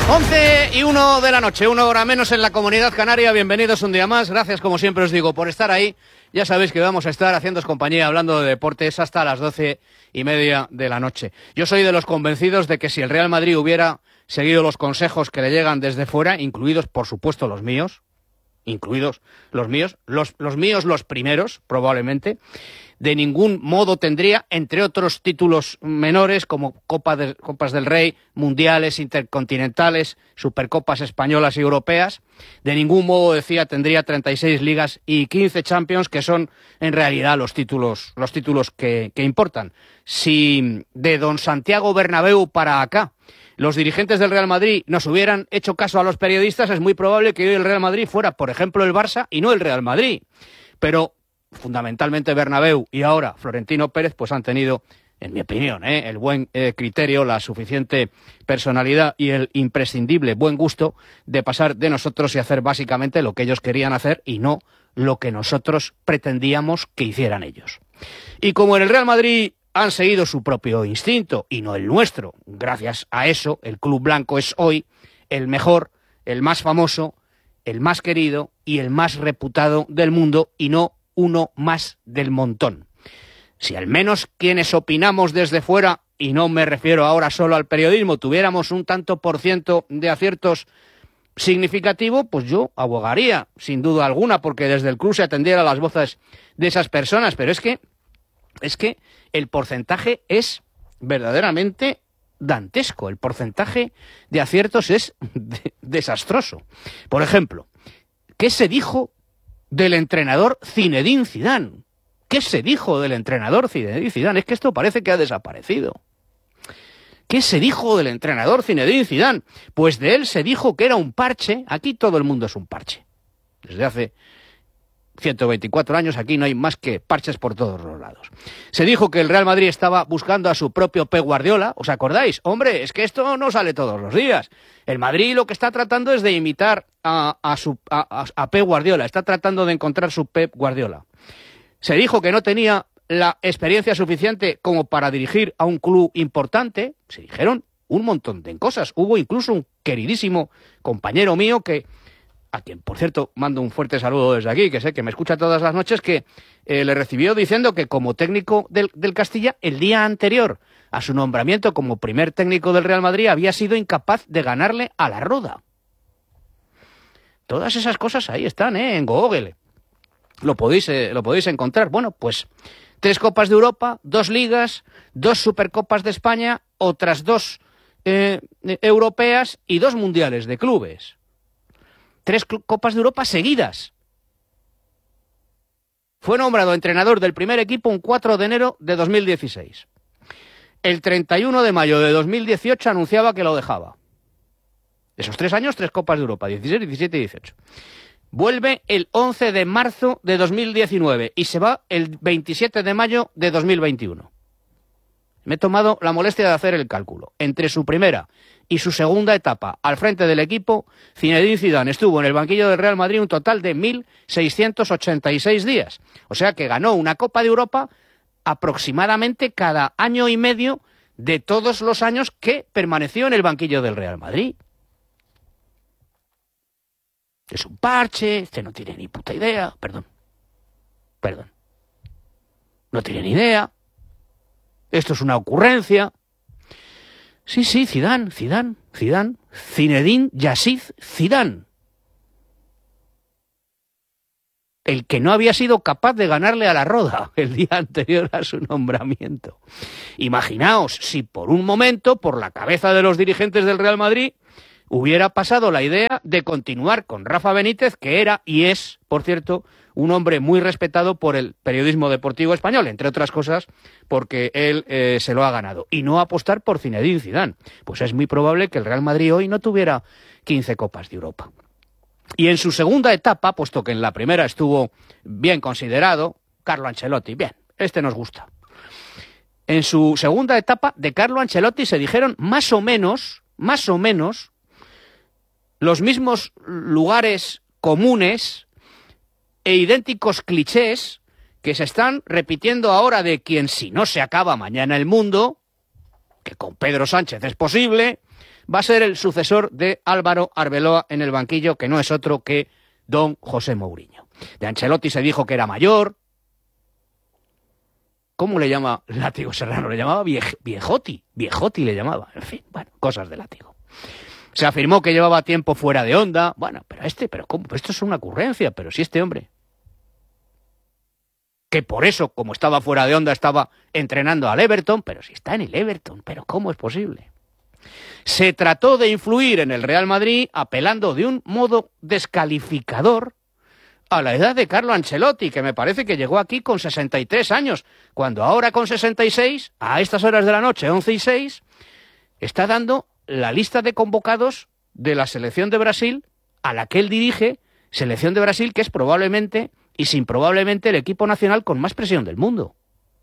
11:01 de la noche, 1 hora menos en la Comunidad Canaria. Bienvenidos un día más. Gracias, como siempre os digo, por estar ahí. Ya sabéis que vamos a estar haciéndoos compañía hablando de deportes hasta las 12:30 de la noche. Yo soy de los convencidos de que si el Real Madrid hubiera seguido los consejos que le llegan desde fuera, incluidos, por supuesto, los míos, los primeros, probablemente, de ningún modo tendría, entre otros títulos menores como Copas del Rey, mundiales, intercontinentales, supercopas españolas y europeas, de ningún modo, decía, tendría 36 ligas y 15 Champions, que son en realidad los títulos que importan. Si de don Santiago Bernabéu para acá los dirigentes del Real Madrid nos hubieran hecho caso a los periodistas, es muy probable que hoy el Real Madrid fuera, por ejemplo, el Barça y no el Real Madrid. Pero fundamentalmente Bernabéu y ahora Florentino Pérez pues han tenido, en mi opinión, el buen criterio, la suficiente personalidad y el imprescindible buen gusto de pasar de nosotros y hacer básicamente lo que ellos querían hacer y no lo que nosotros pretendíamos que hicieran ellos. Y como en el Real Madrid han seguido su propio instinto y no el nuestro, gracias a eso el Club Blanco es hoy el mejor, el más famoso, el más querido y el más reputado del mundo y no uno más del montón. Si al menos quienes opinamos desde fuera, y no me refiero ahora solo al periodismo, tuviéramos un tanto por ciento de aciertos significativo, pues yo abogaría, sin duda alguna, porque desde el club se atendiera a las voces de esas personas, pero es que el porcentaje es verdaderamente dantesco, el porcentaje de aciertos es desastroso. Por ejemplo, ¿qué se dijo del entrenador Zinedine Zidane? ¿Qué se dijo del entrenador Zinedine Zidane? Es que esto parece que ha desaparecido. ¿Qué se dijo del entrenador Zinedine Zidane? Pues de él se dijo que era un parche. Aquí todo el mundo es un parche. Desde hace 124 años aquí no hay más que parches por todos los lados. Se dijo que el Real Madrid estaba buscando a su propio Pep Guardiola. ¿Os acordáis? Hombre, es que esto no sale todos los días. El Madrid lo que está tratando es de imitar a Pep Guardiola. Está tratando de encontrar su Pep Guardiola. Se dijo que no tenía la experiencia suficiente como para dirigir a un club importante. Se dijeron un montón de cosas. Hubo incluso un queridísimo compañero mío a quien, por cierto, mando un fuerte saludo desde aquí, que sé que me escucha todas las noches, que le recibió diciendo que como técnico del Castilla, el día anterior a su nombramiento como primer técnico del Real Madrid, había sido incapaz de ganarle a la Roda. Todas esas cosas ahí están, en Google. Lo podéis encontrar. Bueno, pues 3 Copas de Europa, 2 Ligas, 2 Supercopas de España, otras 2 europeas y 2 Mundiales de Clubes. 3 Copas de Europa seguidas. Fue nombrado entrenador del primer equipo un 4 de enero de 2016. El 31 de mayo de 2018 anunciaba que lo dejaba. Esos 3 años, 3 Copas de Europa, 16, 17 y 18. Vuelve el 11 de marzo de 2019 y se va el 27 de mayo de 2021. Me he tomado la molestia de hacer el cálculo. Entre su primera y su segunda etapa al frente del equipo, Zinedine Zidane estuvo en el banquillo del Real Madrid un total de 1.686 días. O sea que ganó una Copa de Europa aproximadamente cada año y medio de todos los años que permaneció en el banquillo del Real Madrid. Es un parche, este no tiene ni puta idea, perdón. No tiene ni idea. Esto es una ocurrencia. Sí, Zidane. Zinedine Yazid Zidane. El que no había sido capaz de ganarle a la Roda el día anterior a su nombramiento. Imaginaos si por un momento, por la cabeza de los dirigentes del Real Madrid, hubiera pasado la idea de continuar con Rafa Benítez, que era y es, por cierto, un hombre muy respetado por el periodismo deportivo español, entre otras cosas porque él se lo ha ganado, y no apostar por Zinedine Zidane. Pues es muy probable que el Real Madrid hoy no tuviera 15 Copas de Europa. Y en su segunda etapa, puesto que en la primera estuvo bien considerado, Carlo Ancelotti, bien, este nos gusta. En su segunda etapa de Carlo Ancelotti se dijeron más o menos, los mismos lugares comunes e idénticos clichés que se están repitiendo ahora de quien, si no se acaba mañana el mundo, que con Pedro Sánchez es posible, va a ser el sucesor de Álvaro Arbeloa en el banquillo, que no es otro que don José Mourinho. De Ancelotti se dijo que era mayor. ¿Cómo le llama Látigo Serrano? Le llamaba Viejotti. Viejotti le llamaba. En fin, bueno, cosas de Látigo. Se afirmó que llevaba tiempo fuera de onda. Bueno, pero ¿cómo? Esto es una ocurrencia, pero si este hombre, que por eso, como estaba fuera de onda, estaba entrenando al Everton, pero si está en el Everton, pero ¿cómo es posible? Se trató de influir en el Real Madrid apelando de un modo descalificador a la edad de Carlo Ancelotti, que me parece que llegó aquí con 63 años, cuando ahora con 66, a estas horas de la noche, 11:06, está dando la lista de convocados de la selección de Brasil, a la que él dirige, selección de Brasil, que es probablemente, y sin probablemente, el equipo nacional con más presión del mundo.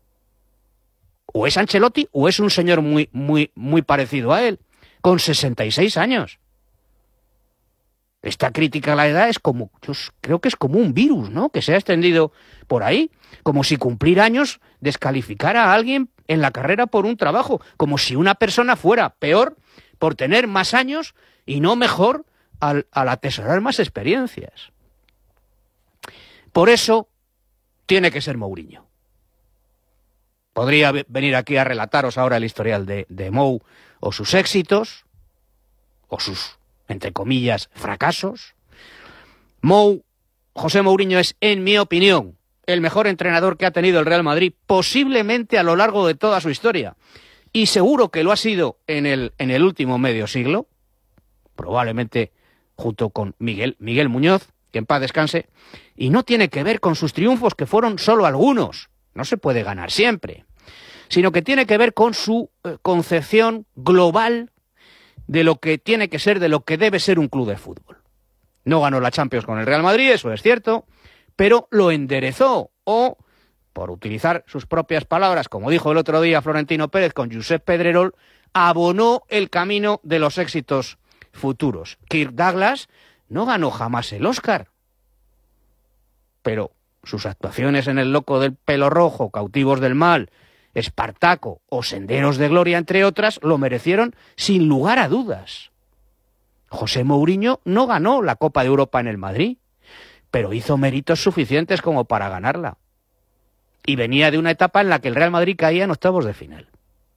O es Ancelotti o es un señor muy parecido a él, con 66 años. Esta crítica a la edad es como, yo creo que es como un virus, ¿no?, que se ha extendido por ahí, como si cumplir años descalificara a alguien en la carrera por un trabajo, como si una persona fuera peor por tener más años y no mejor al atesorar más experiencias. Por eso tiene que ser Mourinho. Podría venir aquí a relataros ahora el historial de Mou, o sus éxitos, o sus, entre comillas, fracasos. José Mourinho es, en mi opinión, el mejor entrenador que ha tenido el Real Madrid, posiblemente a lo largo de toda su historia. Y seguro que lo ha sido en el último medio siglo, probablemente junto con Miguel Muñoz, que en paz descanse, y no tiene que ver con sus triunfos, que fueron solo algunos. No se puede ganar siempre, sino que tiene que ver con su concepción global de lo que tiene que ser, de lo que debe ser un club de fútbol. No ganó la Champions con el Real Madrid, eso es cierto, pero lo enderezó, o, por utilizar sus propias palabras, como dijo el otro día Florentino Pérez con Josep Pedrerol, abonó el camino de los éxitos futuros. Kirk Douglas no ganó jamás el Oscar, pero sus actuaciones en El loco del pelo rojo, Cautivos del mal, Espartaco o Senderos de gloria, entre otras, lo merecieron sin lugar a dudas. José Mourinho no ganó la Copa de Europa en el Madrid, pero hizo méritos suficientes como para ganarla. Y venía de una etapa en la que el Real Madrid caía en octavos de final.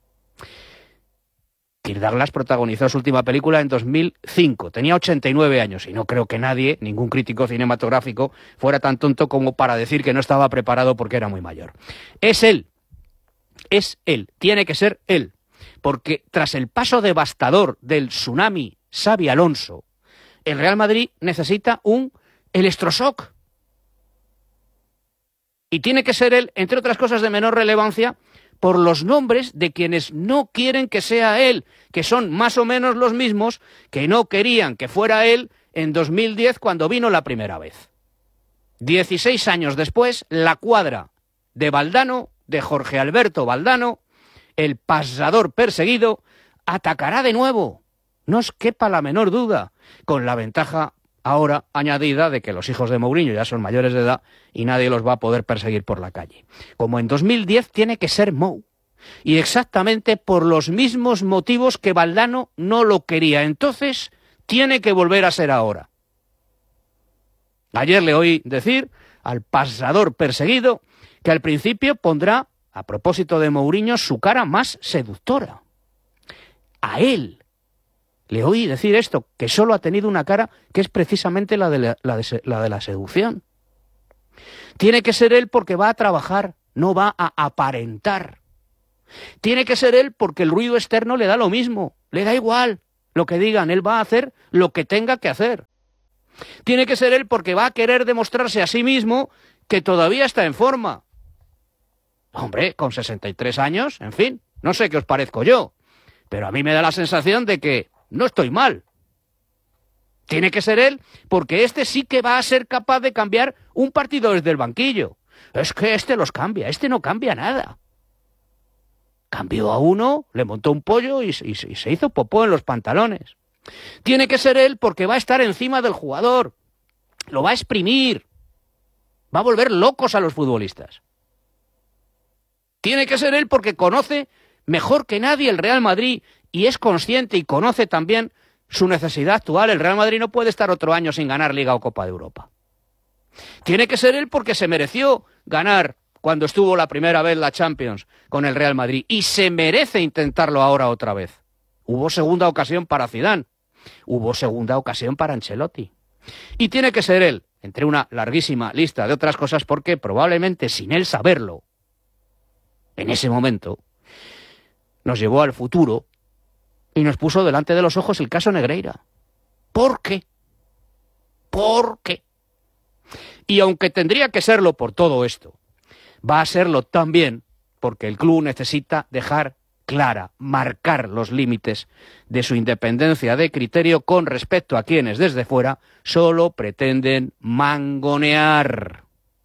Kirk Douglas protagonizó su última película en 2005. Tenía 89 años y no creo que nadie, ningún crítico cinematográfico, fuera tan tonto como para decir que no estaba preparado porque era muy mayor. Es él, tiene que ser él, porque tras el paso devastador del tsunami Xabi Alonso, el Real Madrid necesita un electroshock. Y tiene que ser él, entre otras cosas de menor relevancia, por los nombres de quienes no quieren que sea él, que son más o menos los mismos que no querían que fuera él en 2010 cuando vino la primera vez. 16 años después, la cuadra de Valdano, de Jorge Alberto Valdano, el pasador perseguido, atacará de nuevo. No os quepa la menor duda, con la ventaja ahora añadida de que los hijos de Mourinho ya son mayores de edad y nadie los va a poder perseguir por la calle. Como en 2010 tiene que ser Mou, y exactamente por los mismos motivos que Valdano no lo quería entonces, tiene que volver a ser ahora. Ayer le oí decir al pasador perseguido que al principio pondrá, a propósito de Mourinho, su cara más seductora. A él le oí decir esto, que solo ha tenido una cara que es precisamente la de la seducción. Tiene que ser él porque va a trabajar, no va a aparentar. Tiene que ser él porque el ruido externo le da lo mismo, le da igual lo que digan, él va a hacer lo que tenga que hacer. Tiene que ser él porque va a querer demostrarse a sí mismo que todavía está en forma. Hombre, con 63 años, en fin, no sé qué os parezco yo, pero a mí me da la sensación de que no estoy mal. Tiene que ser él porque este sí que va a ser capaz de cambiar un partido desde el banquillo. Es que este los cambia, este no cambia nada. Cambió a uno, le montó un pollo y se hizo popó en los pantalones. Tiene que ser él porque va a estar encima del jugador, lo va a exprimir, va a volver locos a los futbolistas. Tiene que ser él porque conoce mejor que nadie el Real Madrid y es consciente y conoce también su necesidad actual. El Real Madrid no puede estar otro año sin ganar Liga o Copa de Europa. Tiene que ser él porque se mereció ganar cuando estuvo la primera vez la Champions con el Real Madrid y se merece intentarlo ahora otra vez. Hubo segunda ocasión para Zidane, hubo segunda ocasión para Ancelotti. Y tiene que ser él, entre una larguísima lista de otras cosas, porque probablemente sin él saberlo, en ese momento, nos llevó al futuro y nos puso delante de los ojos el caso Negreira. ¿Por qué? ¿Por qué? Y aunque tendría que serlo por todo esto, va a serlo también porque el club necesita dejar clara, marcar los límites de su independencia de criterio con respecto a quienes desde fuera solo pretenden mangonear.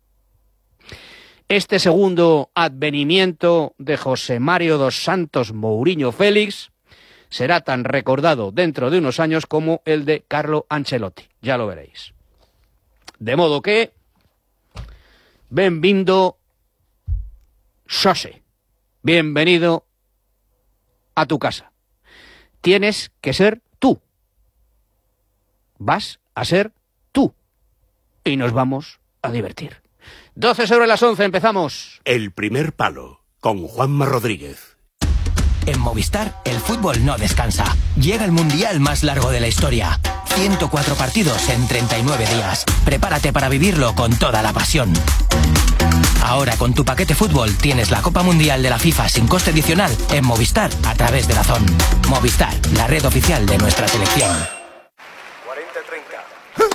Este segundo advenimiento de José Mario dos Santos Mourinho Félix será tan recordado dentro de unos años como el de Carlo Ancelotti. Ya lo veréis. De modo que, benvindo, Xose, bienvenido a tu casa. Tienes que ser tú. Vas a ser tú. Y nos vamos a divertir. 12 sobre las 11, empezamos. El primer palo, con Juanma Rodríguez. En Movistar, el fútbol no descansa. Llega el mundial más largo de la historia. 104 partidos en 39 días. Prepárate para vivirlo con toda la pasión. Ahora con tu paquete fútbol tienes la Copa Mundial de la FIFA sin coste adicional en Movistar a través de DAZN. Movistar, la red oficial de nuestra selección. 40-30.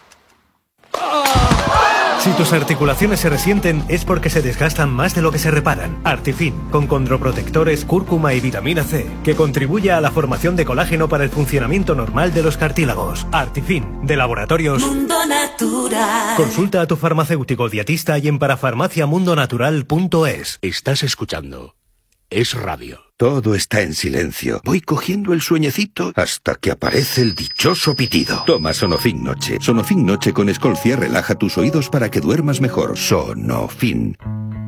Si tus articulaciones se resienten es porque se desgastan más de lo que se reparan. Artifin, con condroprotectores, cúrcuma y vitamina C, que contribuye a la formación de colágeno para el funcionamiento normal de los cartílagos. Artifin, de Laboratorios Mundo Natural. Consulta a tu farmacéutico dietista y en parafarmaciamundonatural.es. Estás escuchando Es Radio. Todo está en silencio. Voy cogiendo el sueñecito hasta que aparece el dichoso pitido. Toma Sonofin Noche. Sonofin Noche con Escolcia relaja tus oídos para que duermas mejor. Sonofin.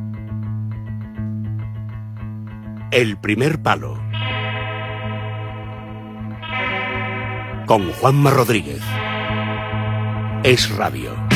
El primer palo, con Juanma Rodríguez. Es Radio.